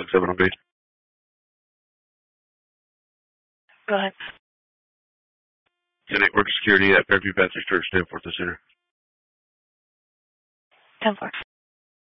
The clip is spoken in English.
167 on B. Go ahead. 10-8 work security at Fairview Baptist Church, Danforth, the center. 10-4.